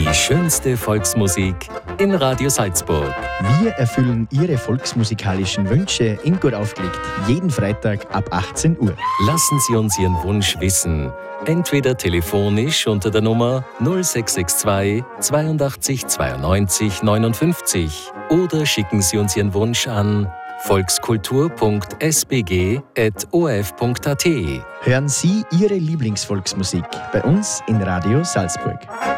Die schönste Volksmusik in Radio Salzburg. Wir erfüllen Ihre volksmusikalischen Wünsche in Gut aufgelegt. Jeden Freitag ab 18 Uhr. Lassen Sie uns Ihren Wunsch wissen. Entweder telefonisch unter der Nummer 0662 82 92 59 oder schicken Sie uns Ihren Wunsch an volkskultur.sbg@of.at. Hören Sie Ihre Lieblingsvolksmusik bei uns in Radio Salzburg.